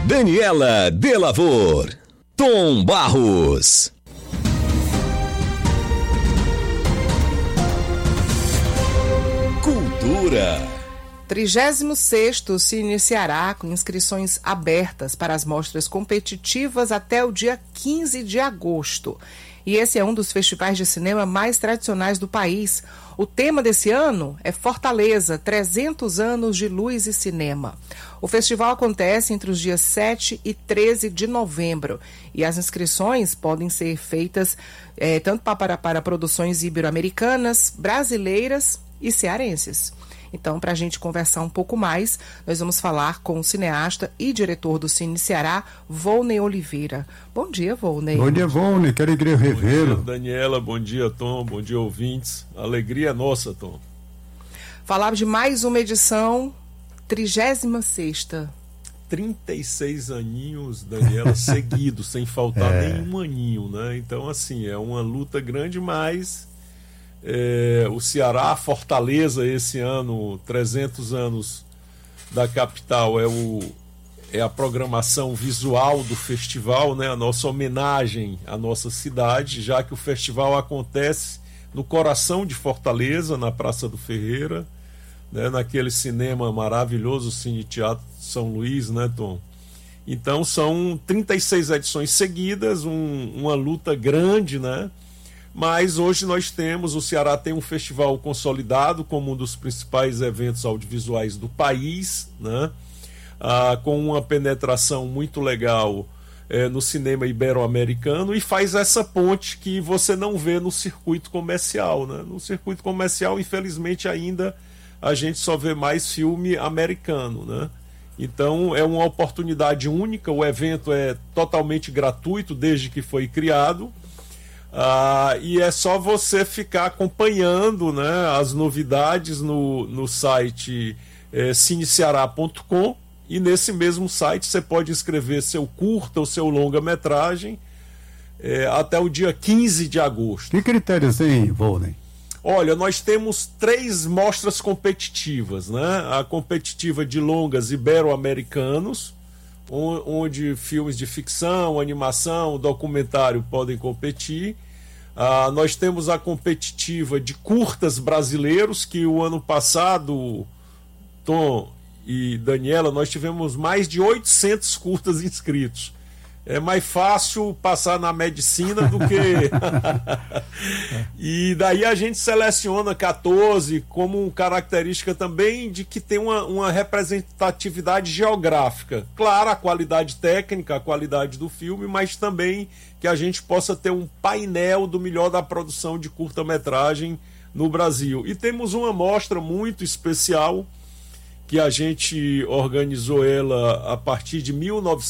Daniela Delavor, Tom Barros. Cultura. 36º se iniciará com inscrições abertas para as mostras competitivas até o dia 15 de agosto. E esse é um dos festivais de cinema mais tradicionais do país. O tema desse ano é Fortaleza, 300 anos de luz e cinema. O festival acontece entre os dias 7 e 13 de novembro. E as inscrições podem ser feitas tanto para produções ibero-americanas, brasileiras e cearenses. Então, para a gente conversar um pouco mais, nós vamos falar com o cineasta e diretor do Cine Ceará, Volney Oliveira. Bom dia, Volney. Bom dia, Volney. Que alegria revê-lo. Bom dia, Daniela. Bom dia, Tom. Bom dia, ouvintes. A alegria é nossa, Tom. Falar de mais uma edição, 36ª. 36 aninhos, Daniela, seguidos, sem faltar nenhum aninho, né? Então, assim, é uma luta grande, mas... o Ceará, Fortaleza, esse ano, 300 anos da capital, é a programação visual do festival, né? A nossa homenagem à nossa cidade, já que o festival acontece no coração de Fortaleza, na Praça do Ferreira, né? Naquele cinema maravilhoso, Cine Teatro São Luís, né, Tom? Então são 36 edições seguidas, uma luta grande, né? Mas hoje o Ceará tem um festival consolidado como um dos principais eventos audiovisuais do país, né? Com uma penetração muito legal no cinema ibero-americano, e faz essa ponte que você não vê no circuito comercial, né? No circuito comercial, infelizmente, ainda a gente só vê mais filme americano, né? Então é uma oportunidade única, o evento é totalmente gratuito desde que foi criado. E é só você ficar acompanhando, né, as novidades no site cineceará.com, e nesse mesmo site você pode inscrever seu curta ou seu longa-metragem até o dia 15 de agosto. Que critérios tem, Volney? Olha, nós temos 3 mostras competitivas, né? A competitiva de longas ibero-americanos, onde filmes de ficção, animação, documentário podem competir. Nós temos a competitiva de curtas brasileiros, que o ano passado, Tom e Daniela, nós tivemos mais de 800 curtas inscritos. É mais fácil passar na medicina do que... E daí a gente seleciona 14 como característica também de que tem uma representatividade geográfica. Claro, a qualidade técnica, a qualidade do filme, mas também que a gente possa ter um painel do melhor da produção de curta-metragem no Brasil. E temos uma mostra muito especial, que a gente organizou ela a partir de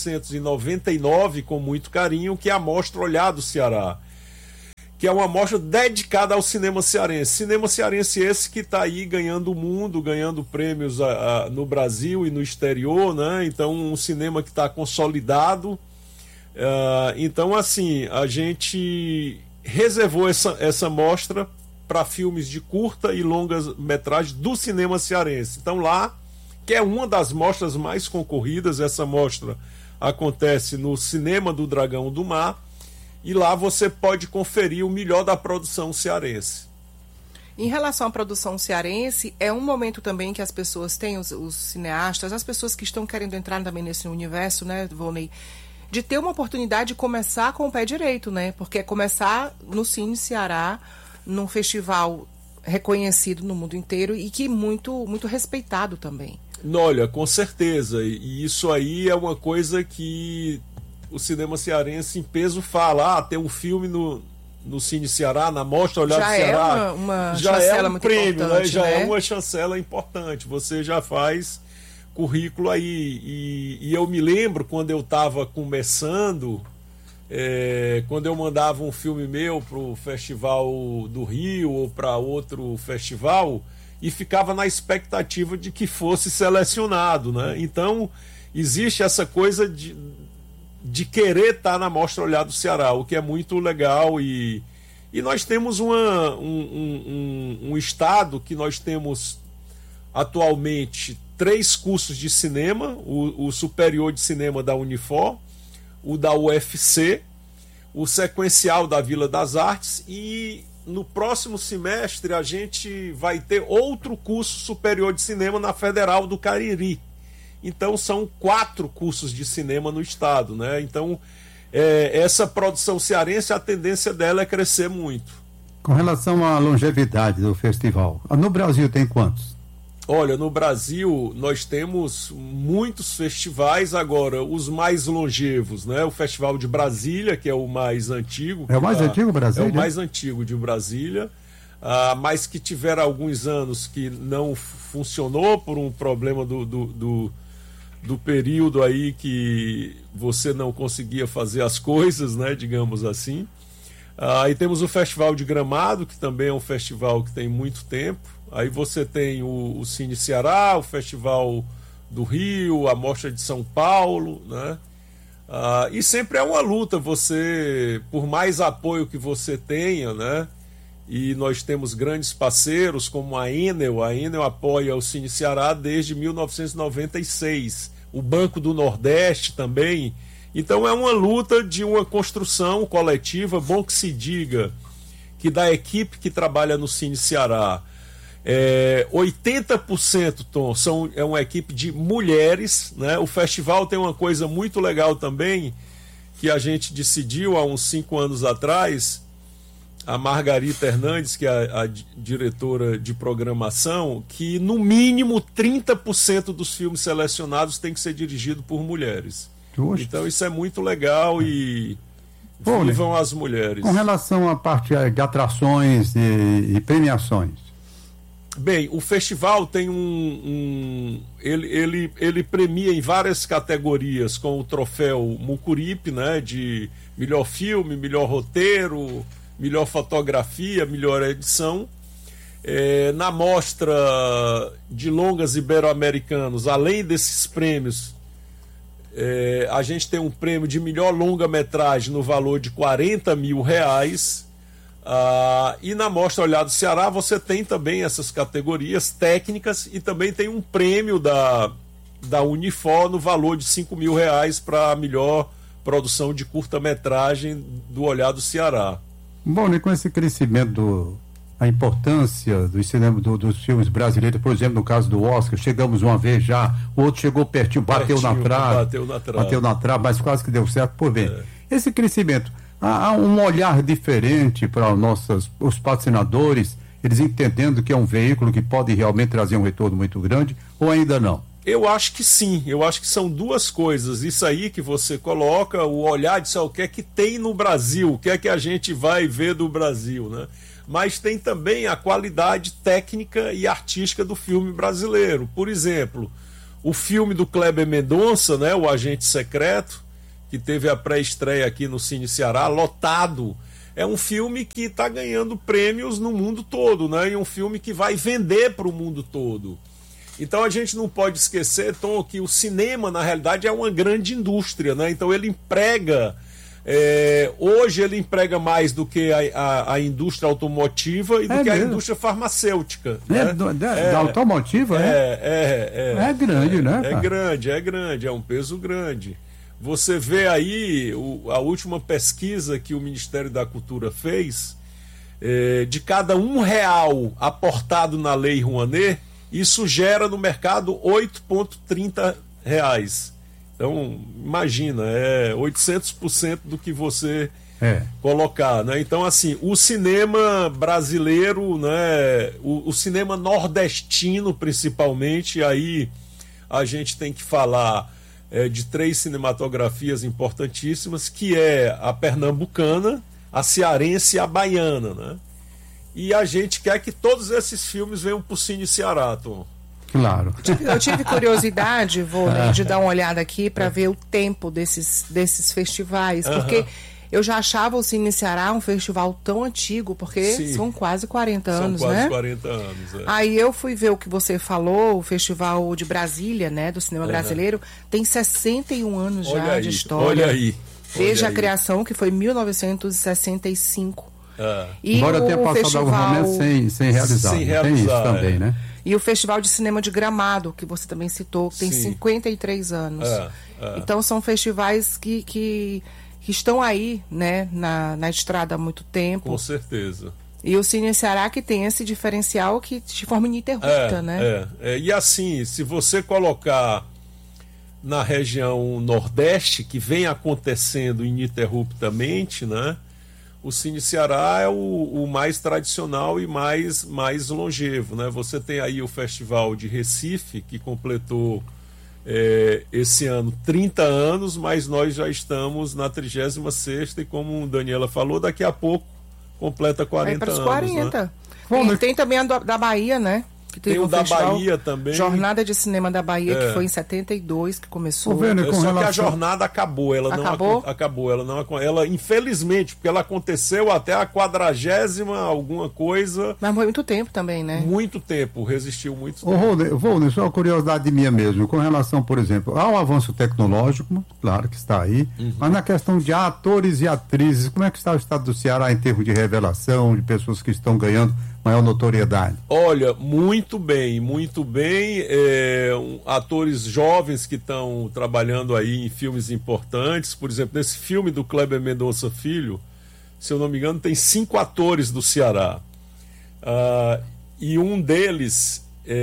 1999 com muito carinho, que é a Mostra Olhar do Ceará, que é uma mostra dedicada ao cinema cearense. Cinema cearense esse que está aí ganhando o mundo, ganhando prêmios no Brasil e no exterior, né? Então um cinema que está consolidado. Então, assim, a gente reservou essa mostra para filmes de curta e longas metragens do cinema cearense. Então lá, que é uma das mostras mais concorridas, essa mostra acontece no Cinema do Dragão do Mar, e lá você pode conferir o melhor da produção cearense. Em relação à produção cearense, é um momento também que as pessoas têm, os cineastas, as pessoas que estão querendo entrar também nesse universo, né, Volney, de ter uma oportunidade de começar com o pé direito, né? Porque é começar no Cine Ceará, num festival reconhecido no mundo inteiro e que muito, muito respeitado também. Olha, com certeza, e isso aí é uma coisa que o cinema cearense em peso fala, tem um filme no Cine Ceará, na Mostra Olhar do Ceará, é uma já chancela é um muito prêmio, importante, né? Já né? é uma chancela importante, você já faz currículo aí, e eu me lembro quando eu estava começando, quando eu mandava um filme meu para o Festival do Rio ou para outro festival, e ficava na expectativa de que fosse selecionado, né? Então existe essa coisa de querer estar na Mostra Olhar do Ceará, o que é muito legal, e nós temos um estado que nós temos atualmente 3 cursos de cinema, o superior de cinema da Unifor, o da UFC, o sequencial da Vila das Artes, e no próximo semestre a gente vai ter outro curso superior de cinema na Federal do Cariri. Então são 4 cursos de cinema no estado, né? Então essa produção cearense, a tendência dela é crescer muito. Com relação à longevidade do festival, no Brasil tem quantos? Olha, no Brasil nós temos muitos festivais agora, os mais longevos, né? O Festival de Brasília, que é o mais antigo. É o mais antigo, Brasília? É o mais antigo de Brasília, mas que tiveram alguns anos que não funcionou por um problema do período aí que você não conseguia fazer as coisas, né? Digamos assim. Aí temos o Festival de Gramado, que também é um festival que tem muito tempo. Aí você tem o Cine Ceará, o Festival do Rio, a Mostra de São Paulo, né? E sempre é uma luta, você, por mais apoio que você tenha, né? E nós temos grandes parceiros como a Enel apoia o Cine Ceará desde 1996, o Banco do Nordeste também. Então é uma luta de uma construção coletiva. Bom que se diga que da equipe que trabalha no Cine Ceará, 80%, Tom, é uma equipe de mulheres, né? O festival tem uma coisa muito legal também, que a gente decidiu há uns 5 anos atrás, a Margarita Hernandes, que é a diretora de programação, que no mínimo 30% dos filmes selecionados tem que ser dirigido por mulheres. Poxa. Então isso é muito legal e vivam as mulheres. Com relação à parte de atrações e premiações. Bem, o festival tem ele premia em várias categorias, com o troféu Mucuripe, né, de melhor filme, melhor roteiro, melhor fotografia, melhor edição. Na mostra de longas ibero-americanos, além desses prêmios, a gente tem um prêmio de melhor longa-metragem no valor de R$40 mil. E na Mostra Olhar do Ceará você tem também essas categorias técnicas e também tem um prêmio da Unifor no valor de R$5 mil para a melhor produção de curta-metragem do Olhar do Ceará. Bom, e com esse crescimento, a importância do cinema, dos filmes brasileiros, por exemplo, no caso do Oscar, chegamos uma vez já, o outro chegou pertinho, bateu na trave, mas quase que deu certo. Por bem, esse crescimento, há um olhar diferente para os patrocinadores, eles entendendo que é um veículo que pode realmente trazer um retorno muito grande, ou ainda não? Eu acho que sim, eu acho que são duas coisas. Isso aí que você coloca, o olhar de o que é que tem no Brasil, o que é que a gente vai ver do Brasil, né? Mas tem também a qualidade técnica e artística do filme brasileiro. Por exemplo, o filme do Kleber Mendonça, né, O Agente Secreto, que teve a pré-estreia aqui no Cine Ceará, lotado. É um filme que está ganhando prêmios no mundo todo, né? E um filme que vai vender para o mundo todo. Então a gente não pode esquecer, Tom, que o cinema, na realidade, é uma grande indústria, né? Então ele emprega... hoje ele emprega mais do que a indústria automotiva e do que a indústria farmacêutica. Né? Da automotiva? É grande, né? É grande, é um peso grande. Você vê aí a última pesquisa que o Ministério da Cultura fez, de cada R$1 aportado na Lei Rouanet, isso gera no mercado R$8,30. Então, imagina, 800% do que você colocar, né? Então, assim, o cinema brasileiro, né, o cinema nordestino, principalmente, aí a gente tem que falar de 3 cinematografias importantíssimas, que é a pernambucana, a cearense e a baiana, né? E a gente quer que todos esses filmes venham pro Cine Ceará, Tom. Claro. Eu tive curiosidade, de dar uma olhada aqui para ver o tempo desses festivais, porque eu já achava o Cine Ceará um festival tão antigo, porque são quase 40 anos, né? São quase 40 anos, Aí eu fui ver o que você falou, o Festival de Brasília, né, do cinema brasileiro, tem 61 anos de história. Olha aí. Desde a criação, que foi em 1965. Embora tenha passado alguns momentos sem realizar. Tem isso também, né? E o Festival de Cinema de Gramado, que você também citou, que tem 53 anos. Então são festivais que estão aí, né, na estrada há muito tempo. Com certeza. E o Cine Ceará que tem esse diferencial que de forma ininterrupta, né? E assim, se você colocar na região Nordeste, que vem acontecendo ininterruptamente, né? O Cine Ceará é o mais tradicional e mais longevo, né? Você tem aí o Festival de Recife, que completou esse ano 30 anos, mas nós já estamos na 36ª, e como a Daniela falou, daqui a pouco completa 40 anos. 40. Né? E tem também a da Bahia, né? Que tem o da Bahia também. Jornada de Cinema da Bahia, que foi em 72 que começou. Só que a jornada acabou. Ela, infelizmente, porque ela aconteceu até a 40ª alguma coisa. Mas foi muito tempo também, né? Muito tempo, resistiu muito tempo. Volney, só uma curiosidade minha mesmo, com relação, por exemplo, ao avanço tecnológico, claro que está aí, mas na questão de atores e atrizes, como é que está o estado do Ceará em termos de revelação, de pessoas que estão ganhando maior notoriedade? Olha, muito bem. Atores jovens que estão trabalhando aí em filmes importantes. Por exemplo, nesse filme do Kleber Mendonça Filho, se eu não me engano, tem 5 atores do Ceará. E um deles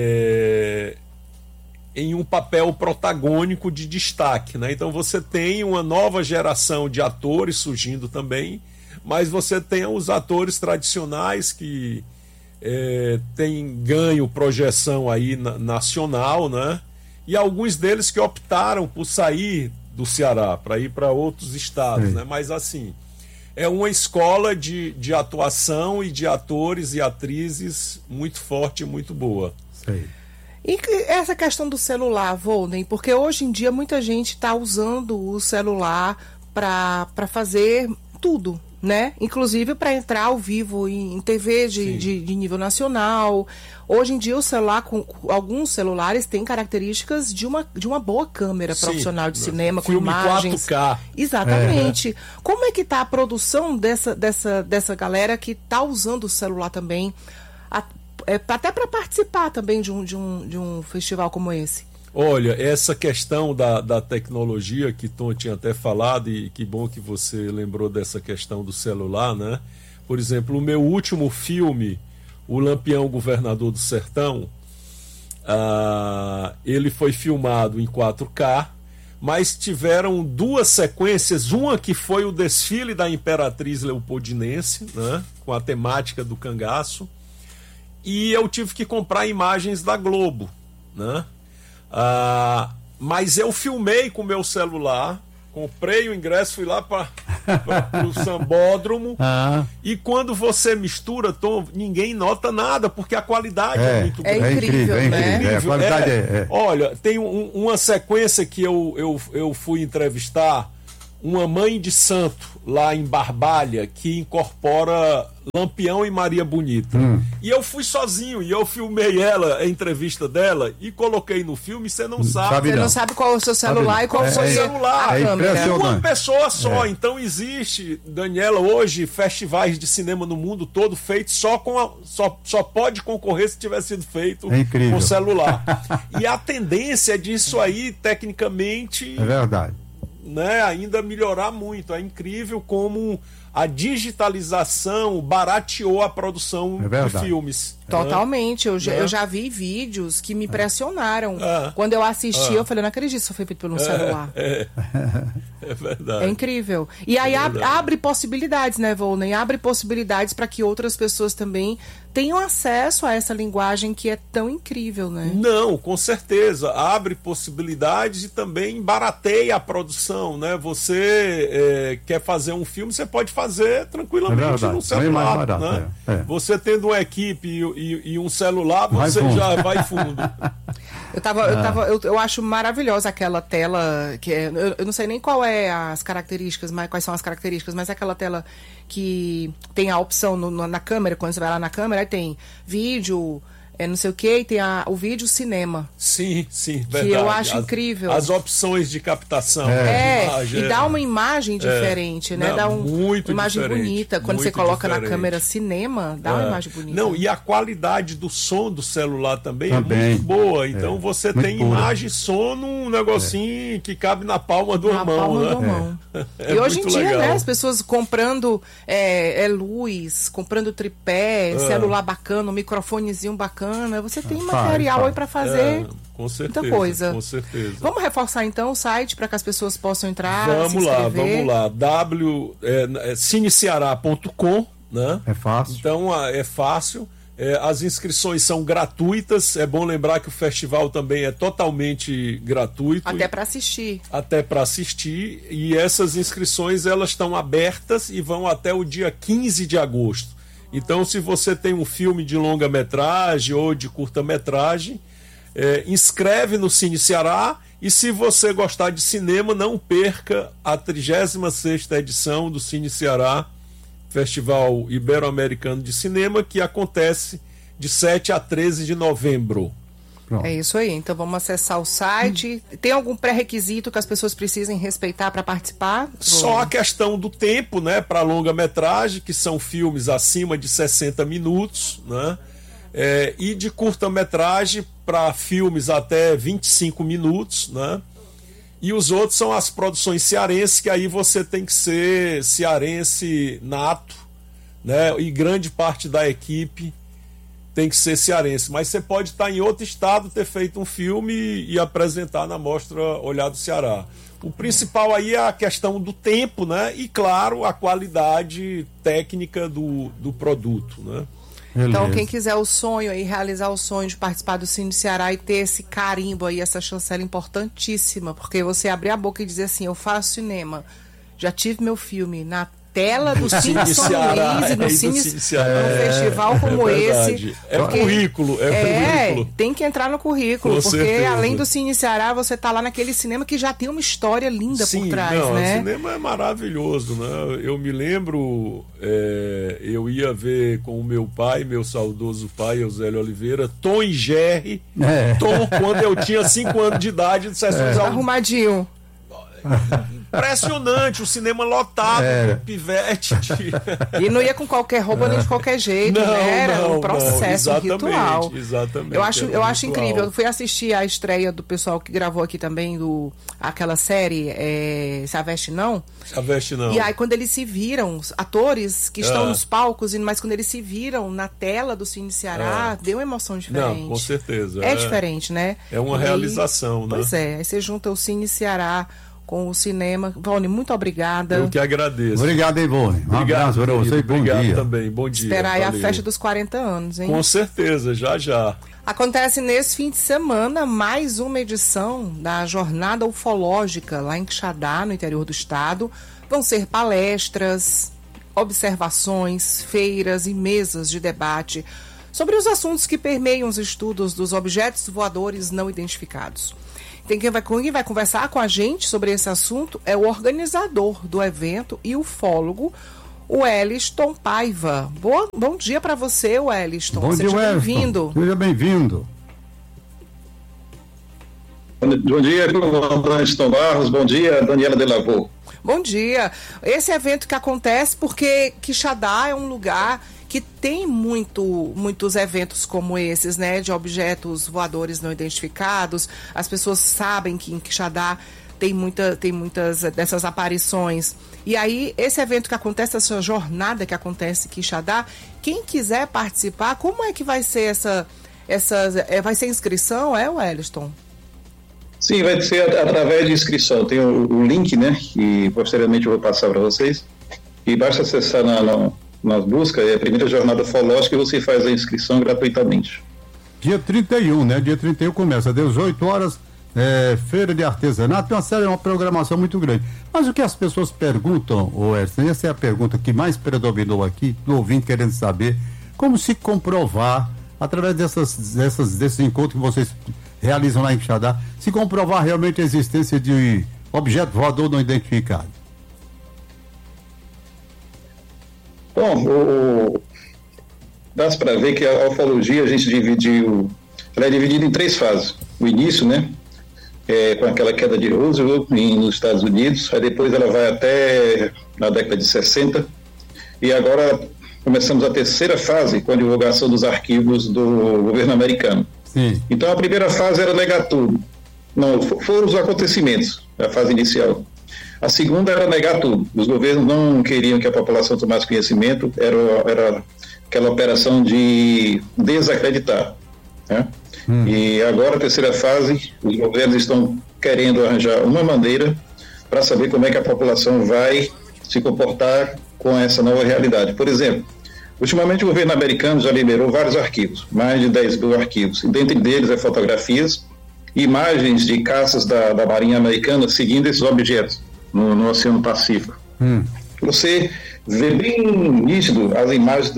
em um papel protagônico de destaque, né? Então você tem uma nova geração de atores surgindo também, mas você tem os atores tradicionais que tem ganho projeção aí nacional, né? E alguns deles que optaram por sair do Ceará para ir para outros estados, né? Mas assim, é uma escola de atuação e de atores e atrizes muito forte e muito boa. E essa questão do celular, Volney, porque hoje em dia muita gente está usando o celular para fazer tudo, né? Inclusive para entrar ao vivo em TV de nível nacional. Hoje em dia o celular, alguns celulares têm características de uma boa câmera profissional de cinema, com imagens. 4K. Exatamente. Como é que está a produção dessa galera que está usando o celular também, até para participar também de um festival como esse? Olha, essa questão da tecnologia que Tom tinha até falado, e que bom que você lembrou dessa questão do celular, né? Por exemplo, o meu último filme, O Lampião Governador do Sertão, ele foi filmado em 4K, mas tiveram 2 sequências, uma que foi o desfile da Imperatriz Leopoldinense, né? Com a temática do cangaço, e eu tive que comprar imagens da Globo, né? Mas eu filmei com o meu celular, comprei o ingresso, fui lá para o Sambódromo, e quando você mistura, Tom, ninguém nota nada, porque a qualidade é muito grande. É incrível, né? A qualidade Olha, tem uma sequência que eu fui entrevistar uma mãe de santo lá em Barbalha, que incorpora Lampião e Maria Bonita. E eu fui sozinho e eu filmei a entrevista dela e coloquei no filme. Você não sabe. Você não sabe qual é o seu celular e qual foi o celular. A câmera. Uma pessoa só. Então existe, Daniela, hoje festivais de cinema no mundo todo feitos só pode concorrer se tiver sido feito com celular. E a tendência disso aí, tecnicamente, é verdade, né, ainda melhorar muito. É incrível como a digitalização barateou a produção de filmes. Totalmente. Eu já vi vídeos que me impressionaram. Quando eu assisti, eu falei, não acredito, isso foi feito pelo celular. É verdade. É incrível. E aí abre possibilidades, né, Volney? Abre possibilidades para que outras pessoas também tenham acesso a essa linguagem que é tão incrível, né? Não, com certeza. Abre possibilidades e também barateia a produção, né? Você quer fazer um filme, você pode fazer tranquilamente no celular, barato, né? Você tendo uma equipe e um celular, você já vai fundo. Eu acho maravilhosa aquela tela que eu não sei nem quais são as características, mas aquela tela que tem a opção na câmera, quando você vai lá na câmera, aí tem vídeo, não sei o que, e tem o vídeo cinema. Sim, verdade. Que eu acho incrível. As opções de captação. E dá uma imagem diferente, né? Dá uma imagem bonita. Quando você coloca na câmera cinema, dá uma imagem bonita. Não, e a qualidade do som do celular também é muito boa. Então você tem imagem, som num negocinho que cabe na palma da mão. E hoje em dia, né, as pessoas comprando luz, comprando tripé, celular bacana, um microfonezinho bacana. Você tem material aí para fazer muita coisa. Com certeza. Vamos reforçar então o site para que as pessoas possam entrar. Vamos lá. cineceará.com, né? É fácil. Então é fácil. As inscrições são gratuitas. É bom lembrar que o festival também é totalmente gratuito. Até para assistir. E essas inscrições elas estão abertas e vão até o dia 15 de agosto. Então, se você tem um filme de longa-metragem ou de curta-metragem, inscreve no Cine Ceará, e se você gostar de cinema, não perca a 36ª edição do Cine Ceará, Festival Ibero-Americano de Cinema, que acontece de 7 a 13 de novembro. Pronto. É isso aí, então vamos acessar o site. Tem algum pré-requisito que as pessoas precisem respeitar para participar? Só a questão do tempo, né, para longa-metragem, que são filmes acima de 60 minutos, né, e de curta-metragem para filmes até 25 minutos, né, e os outros são as produções cearenses, que aí você tem que ser cearense nato, né, e grande parte da equipe tem que ser cearense, mas você pode estar em outro estado, ter feito um filme e apresentar na Mostra Olhar do Ceará. O principal aí é a questão do tempo, né? E, claro, a qualidade técnica do produto, né? Então, quem quiser o sonho aí, realizar o sonho de participar do Cine Ceará e ter esse carimbo aí, essa chancela importantíssima, porque você abrir a boca e dizer assim, eu faço cinema, já tive meu filme na tela do Cine São Luís e no Cine num festival como esse. Currículo. Tem que entrar no currículo, porque além do Cine Ceará, você tá lá naquele cinema que já tem uma história linda por trás, né? O cinema é maravilhoso, né? Eu me lembro, eu ia ver com o meu pai, meu saudoso pai, Eusélio Oliveira, Tom e Jerry. Tom, quando eu tinha 5 anos de idade, de sessões arrumadinho. Impressionante, o cinema lotado, pivete. E não ia com qualquer roupa nem de qualquer jeito, né? Era um processo, um ritual. Exatamente. Eu acho incrível. Eu fui assistir a estreia do pessoal que gravou aqui também aquela série Se a Veste Não. Se a Veste Não. E aí quando eles se viram, os atores que estão nos palcos, mas quando eles se viram na tela do Cine Ceará, deu uma emoção diferente. Não, com certeza. É diferente, né? É uma realização, né? Pois é, aí você junta o Cine Ceará com o cinema. Ivone, muito obrigada. Eu que agradeço. Obrigado, Ivone. Um abraço para você e bom dia. Obrigado também, bom dia. Esperar aí a festa dos 40 anos, hein? Com certeza, já. Acontece nesse fim de semana mais uma edição da Jornada Ufológica lá em Quixadá, no interior do estado. Vão ser palestras, observações, feiras e mesas de debate sobre os assuntos que permeiam os estudos dos objetos voadores não identificados. Quem vai conversar com a gente sobre esse assunto é o organizador do evento e ufólogo, o Wellington Paiva. Bom dia para você, Wellington. Bom dia, Seja bem-vindo. Seja bem-vindo. Bom dia, comandante Tom Barros. Bom dia, Daniela Delavô. Bom dia. Esse evento que acontece porque Quixadá é um lugar que tem muitos eventos como esses, né, de objetos voadores não identificados. As pessoas sabem que em Quixadá tem muitas dessas aparições. E aí, esse evento que acontece, essa jornada que acontece em Quixadá, quem quiser participar, como é que vai ser vai ser inscrição, Wellington? Sim, vai ser através de inscrição. Tem o link, né, que posteriormente eu vou passar para vocês. E basta acessar nas buscas, é a primeira jornada ufológica, e você faz a inscrição gratuitamente. Dia 31, né? Dia 31 começa, às 18 horas, feira de artesanato, uma programação muito grande. Mas o que as pessoas perguntam, Wellington, essa é a pergunta que mais predominou aqui, do ouvinte querendo saber, como se comprovar, através desses encontros que vocês realizam lá em Quixadá, se comprovar realmente a existência de objeto voador não identificado? Bom, dá para ver que a ufologia a gente ela é dividida em 3 fases. O início, né? Com aquela queda de Roosevelt nos Estados Unidos, aí depois ela vai até na década de 60, e agora começamos a 3ª fase com a divulgação dos arquivos do governo americano. Sim. Então a primeira fase era negar tudo, não, foram os acontecimentos, a fase inicial. A segunda era negar tudo, os governos não queriam que a população tomasse conhecimento, era aquela operação de desacreditar, né? E agora, a 3ª fase, os governos estão querendo arranjar uma maneira para saber como é que a população vai se comportar com essa nova realidade. Por exemplo, ultimamente o governo americano já liberou vários arquivos, mais de 10 mil arquivos, e dentre deles fotografias e imagens de caças da Marinha Americana seguindo esses objetos no Oceano Pacífico. Você vê bem nítido as imagens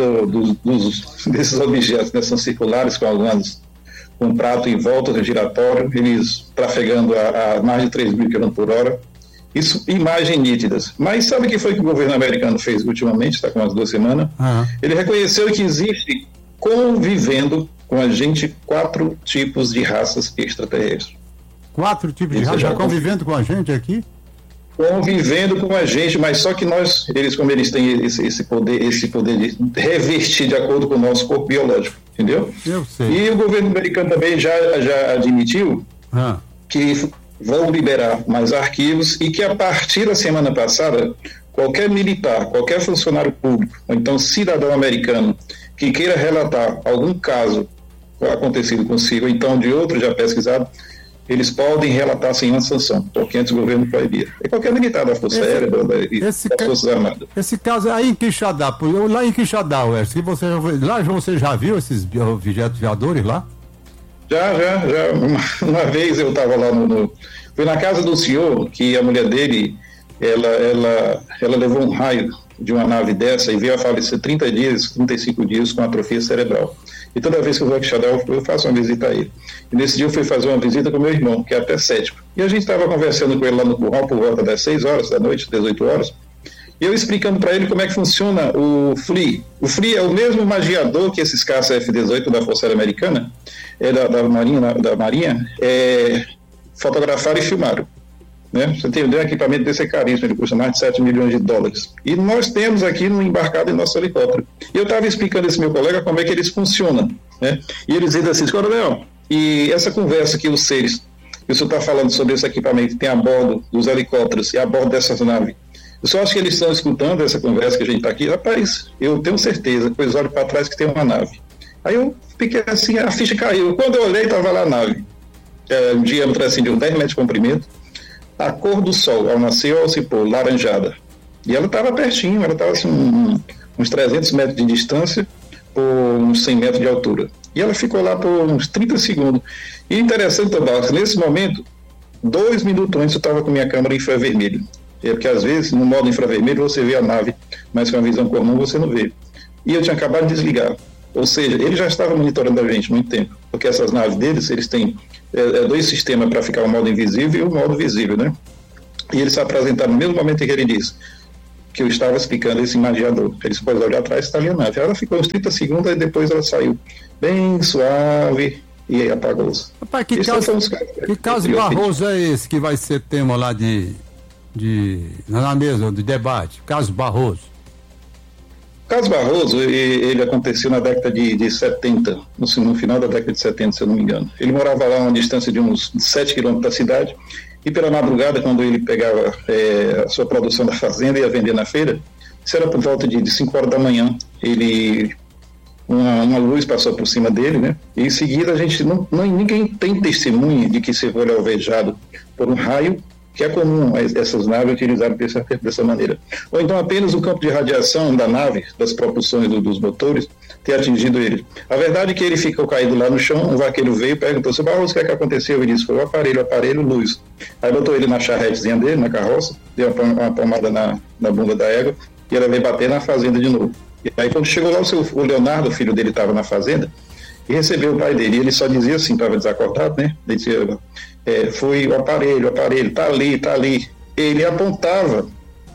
desses objetos, né? São circulares com um prato em volta, giratório, eles trafegando a mais de 3 mil km por hora. Isso, imagens nítidas. Mas sabe o que foi que o governo americano fez ultimamente, está com umas 2 semanas? Ele reconheceu que existe, convivendo com a gente, 4 tipos de raças extraterrestres. 4 tipos de raças já convivendo com a gente aqui? Convivendo com a gente, mas só que como eles têm esse poder de revestir de acordo com o nosso corpo biológico, entendeu? Eu sei. E o governo americano também já admitiu que vão liberar mais arquivos e que a partir da semana passada, qualquer militar, qualquer funcionário público, ou então cidadão americano que queira relatar algum caso acontecido consigo, ou então de outro já pesquisado, eles podem relatar sem uma sanção, porque antes o governo proibia. É qualquer militar da Força Aérea das Forças Armadas. Esse caso aí em Quixadá, lá em Quixadá, lá você já viu esses objetos voadores lá? Já. Uma vez eu estava lá fui na casa do senhor, que a mulher dele, ela levou um raio de uma nave dessa e veio a falecer 35 dias com atrofia cerebral. E toda vez que eu vou a Quixadá, eu faço uma visita a ele. E nesse dia eu fui fazer uma visita com meu irmão, que é até cético. E a gente estava conversando com ele lá no curral por volta das 6 horas da noite, 18 horas, e eu explicando para ele como é que funciona o FLIR. O FLIR é o mesmo magiador que esses caças F-18 da Força Aérea Americana, da Marinha, fotografaram e filmaram. Né? Você tem um equipamento desse caríssimo, ele custa mais de 7 milhões de dólares. E nós temos aqui embarcado em nosso helicóptero. E eu estava explicando a esse meu colega como é que eles funcionam. Né? E eles dizem assim, coronel, e essa conversa que os seres, que o senhor está falando sobre esse equipamento que tem a bordo dos helicópteros e a bordo dessas naves, eu só acho que eles estão escutando essa conversa que a gente está aqui. Rapaz, eu tenho certeza, depois olho para trás que tem uma nave. Aí eu fiquei assim, a ficha caiu. Quando eu olhei, estava lá a nave. Um diâmetro assim de uns 10 metros de comprimento. A cor do sol, ao nascer ou ao se pôr, laranjada. E ela estava pertinho, ela estava assim, uns 300 metros de distância por uns 100 metros de altura. E ela ficou lá por uns 30 segundos. E interessante, Tobias, nesse momento, 2 minutos antes eu estava com minha câmera infravermelho. Porque às vezes, no modo infravermelho, você vê a nave, mas com a visão comum você não vê. E eu tinha acabado de desligar. Ou seja, ele já estava monitorando a gente há muito tempo. Porque essas naves deles, eles têm 2 sistemas para ficar o modo invisível e o modo visível, né? E eles se apresentaram no mesmo momento em que ele disse que eu estava explicando esse magiador. Ele se pôs olhar atrás e está ali a nave. Ela ficou uns 30 segundos e depois ela saiu bem suave e aí apagou-se. Rapaz, que caso Barroso é esse que vai ser tema lá na mesa de debate? Caso Barroso. O caso Barroso, ele aconteceu na década de 70, no final da década de 70, se eu não me engano. Ele morava lá a uma distância de uns 7 quilômetros da cidade, e pela madrugada, quando ele pegava a sua produção da fazenda e ia vender na feira, isso era por volta de 5 horas da manhã, uma luz passou por cima dele, né? E em seguida ninguém tem testemunho de que se foi alvejado por um raio, que é comum essas naves utilizarem dessa maneira. Ou então apenas o campo de radiação da nave, das propulsões dos motores, ter atingido ele. A verdade é que ele ficou caído lá no chão, um vaqueiro veio e perguntou, seu Barroso, o que é que aconteceu? Ele disse, foi o aparelho, luz. Aí botou ele na charretezinha dele, na carroça, deu uma palmada na bunda da égua, e ela veio bater na fazenda de novo. E aí quando chegou lá, o Leonardo, o filho dele, estava na fazenda, e recebeu o pai dele, e ele só dizia assim, estava desacordado, né? Ele dizia, foi o aparelho, tá ali. Ele apontava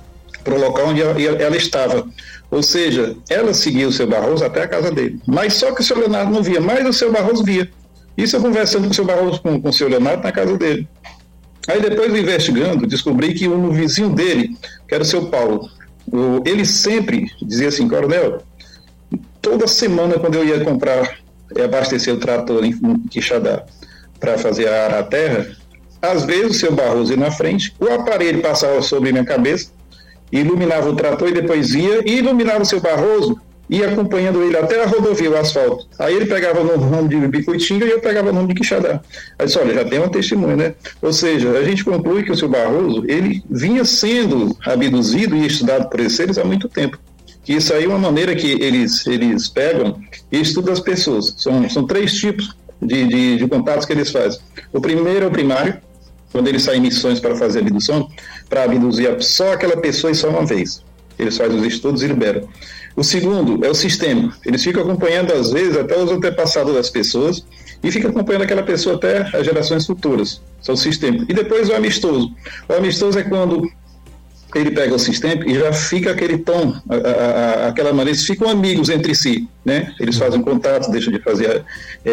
para o local onde ela estava. Ou seja, ela seguia o seu Barroso até a casa dele. Mas só que o seu Leonardo não via, mas o seu Barroso via. Isso eu conversando com o seu Barroso, com o seu Leonardo na casa dele. Aí depois, investigando, descobri que um vizinho dele, que era o seu Paulo, ele sempre dizia assim: Coronel, toda semana quando eu ia comprar, abastecer o trator em Quixadá para fazer a terra, às vezes o seu Barroso ia na frente, o aparelho passava sobre minha cabeça, iluminava o trator e depois ia, e iluminava o seu Barroso, ia acompanhando ele até a rodovia, o asfalto. Aí ele pegava o nome de Bicuitinga e eu pegava o nome de Quixadá. Aí disse: olha, já tem uma testemunha, né? Ou seja, a gente conclui que o seu Barroso, ele vinha sendo abduzido e estudado por esses seres há muito tempo. Que isso aí é uma maneira que eles pegam e estudam as pessoas. São 3 tipos de contatos que eles fazem. O primeiro é o primário, quando eles saem em missões para fazer abdução, para abduzir só aquela pessoa e só uma vez. Eles fazem os estudos e liberam. O segundo é o sistema. Eles ficam acompanhando, às vezes, até os antepassados das pessoas e ficam acompanhando aquela pessoa até as gerações futuras. Isso é o sistema. E depois o amistoso. O amistoso é quando ele pega o sistema e já fica aquele tom, aquela maneira, eles ficam amigos entre si, né? Eles fazem contatos, deixam de fazer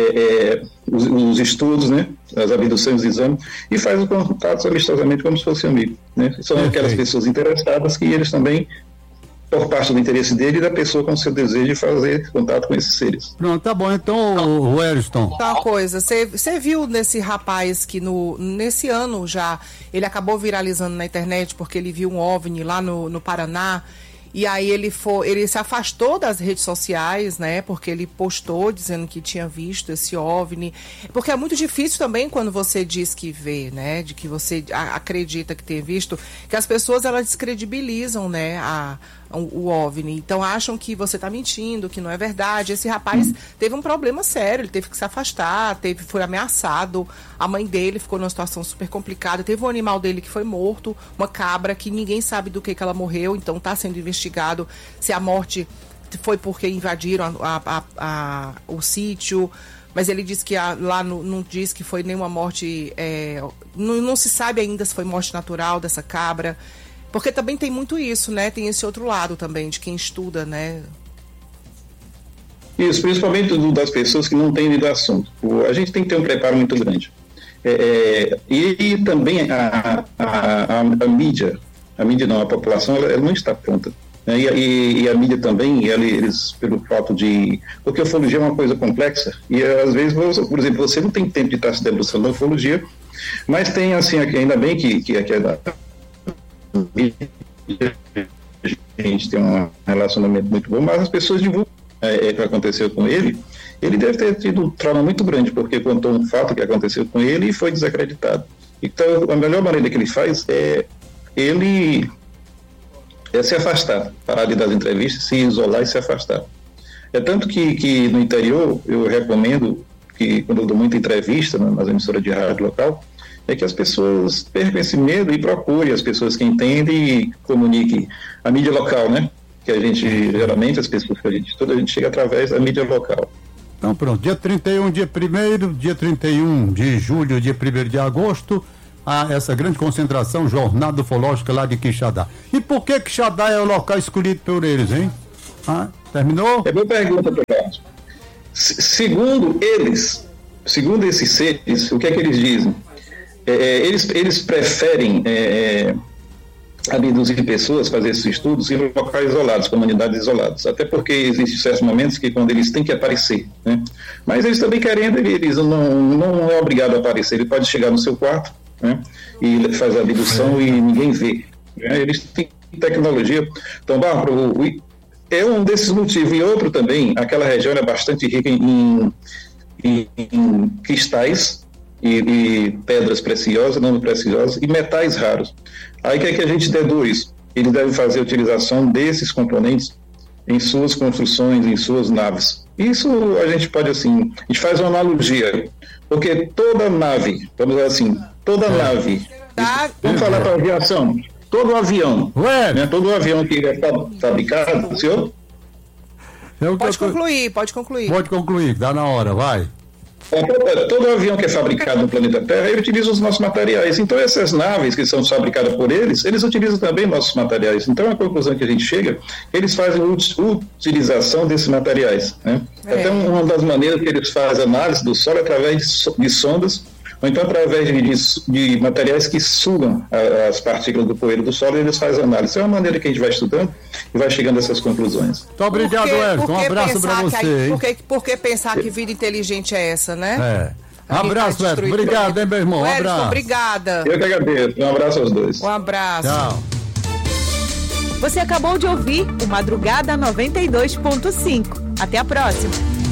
os estudos, né? As abduções, os exames, e fazem os contatos amistosamente como se fosse amigo, né? São aquelas pessoas interessadas que eles também, por parte do interesse dele e da pessoa com seu desejo de fazer contato com esses seres. Pronto, tá bom. Então, o Wellington. Tá uma coisa, você viu nesse rapaz que nesse ano já, ele acabou viralizando na internet porque ele viu um OVNI lá no Paraná, e aí ele se afastou das redes sociais, né, porque ele postou dizendo que tinha visto esse OVNI, porque é muito difícil também quando você diz que vê, né, de que você acredita que ter visto, que as pessoas, elas descredibilizam, né, o OVNI, então acham que você está mentindo, que não é verdade. Esse rapaz teve um problema sério, ele teve que se afastar, foi ameaçado, a mãe dele ficou numa situação super complicada, teve um animal dele que foi morto, uma cabra que ninguém sabe do que ela morreu, então está sendo investigado se a morte foi porque invadiram o sítio, mas ele disse que lá não diz que foi nenhuma morte, não se sabe ainda se foi morte natural dessa cabra. Porque também tem muito isso, né? Tem esse outro lado também, de quem estuda, né? Isso, principalmente das pessoas que não têm lido o assunto. A gente tem que ter um preparo muito grande. E também a mídia, a população, ela não está pronta. Né? E a mídia também, eles, pelo fato de... Porque a ufologia é uma coisa complexa, e às vezes, por exemplo, você não tem tempo de estar se debruçando na ufologia, mas tem, assim, ainda bem que aqui é da... A gente tem um relacionamento muito bom, mas as pessoas divulgam o que aconteceu com ele. Ele deve ter tido um trauma muito grande, porque contou um fato que aconteceu com ele e foi desacreditado. Então, a melhor maneira que ele faz é se afastar, parar de dar as entrevistas, se isolar e se afastar. É tanto que no interior, eu recomendo que, quando eu dou muita entrevista nas emissoras de rádio local, é que as pessoas percam esse medo e procurem as pessoas que entendem e comuniquem a mídia local, né? Que a gente, geralmente, as pessoas que a gente chega através da mídia local. Então pronto, dia 31, dia 1º, dia 31 de julho, dia 1º de agosto, há essa grande concentração, jornada ufológica lá de Quixadá. E por que Quixadá é o local escolhido por eles, hein? Terminou? É boa pergunta, Pedro. Segundo esses seres, o que é que eles dizem? Eles preferem abduzir pessoas, fazer esses estudos em locais isolados, comunidades isoladas, até porque existem certos momentos que quando eles têm que aparecer, né? Mas eles também querendo, eles não é obrigado a aparecer, ele pode chegar no seu quarto, né? E faz a abdução e ninguém vê, né? Eles têm tecnologia. Então, é um desses motivos. E outro também, aquela região é bastante rica em cristais e pedras preciosas, não preciosas, e metais raros. Aí o que é que a gente deduz? Eles devem fazer a utilização desses componentes em suas construções, em suas naves. Isso a gente pode, assim, a gente faz uma analogia, porque toda nave, vamos dizer assim, nave, vamos falar para a aviação, todo avião, né, todo avião que é fabricado, senhor? Pode concluir. Pode concluir, dá na hora, vai. Todo avião que é fabricado no planeta Terra, ele utiliza os nossos materiais. Então, essas naves que são fabricadas por eles utilizam também nossos materiais. Então, a conclusão que a gente chega, eles fazem utilização desses materiais. Né? Até uma das maneiras que eles fazem análise do solo é através de sondas, ou então através de materiais que sugam as partículas do poeiro do solo, e eles fazem análise. É uma maneira que a gente vai estudando e vai chegando a essas conclusões. Muito obrigado, Elton. Um abraço para você. Por que pensar que vida inteligente é essa, né? Abraço, Elton. Obrigado, hein, meu irmão. Um abraço. Obrigada. Eu que agradeço. Um abraço aos dois. Um abraço. Tchau. Você acabou de ouvir o Madrugada 92.5. Até a próxima.